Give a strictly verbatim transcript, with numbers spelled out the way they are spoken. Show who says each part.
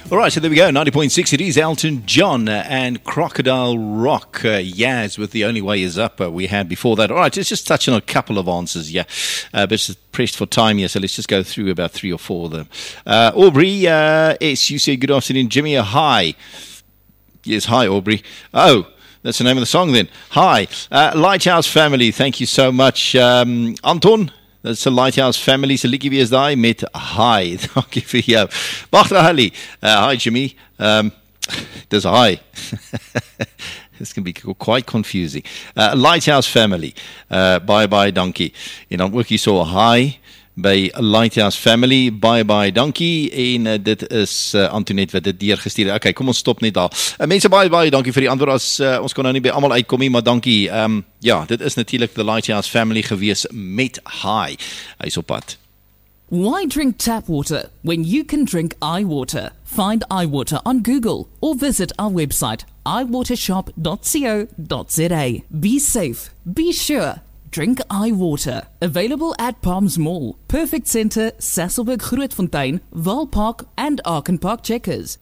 Speaker 1: All right, so there we go. ninety point six, it is Elton John uh, and Crocodile Rock. Uh, Yaz with The Only Way Is Up uh, we had before that. All right, let's just touch on a couple of answers, yeah. Uh, but just pressed for time here, so let's just go through about three or four of them. Uh, Aubrey, uh, S, you say good afternoon. Jimmy, a hi. Yes, hi, Aubrey. Oh, that's the name of the song then. Hi. Uh, Lighthouse Family, thank you so much. Um, Anton? Dis 'n Lighthouse Family se liedjie wees daai met hi. Dankie vir jou. Bagter Hallie. Uh, hi Jimmy. Um dis hi. This can be quite confusing. Uh, Lighthouse Family. Uh bye bye dankie. En dan ook hier so hi by Lighthouse Family, bye bye dankie, en uh, dit is uh, Antoinette wat dit deurgestuur het. Okay, kom ons stop net daar. Uh, mense, bye bye dankie vir die antwoord. As, uh, ons kon nou nie by almal uitkom nie, maar dankie. Um, ja, dit is natuurlik the Lighthouse Family gewees met hi. Hy is op pad.
Speaker 2: Why drink tap water when you can drink iWater? Find iWater on Google or visit our website i water shop dot co dot za. Be safe, be sure. Drink iWater. Available at Palms Mall, Perfect Centre, Sasolburg Grootfontein, Waalpark and Arkenpark Checkers.